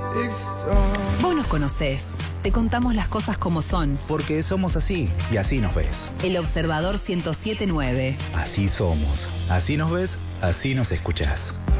Vos nos conocés. Te contamos las cosas como son. Porque somos así, y así nos ves. El Observador 107.9. Así somos. Así nos ves, así nos escuchás.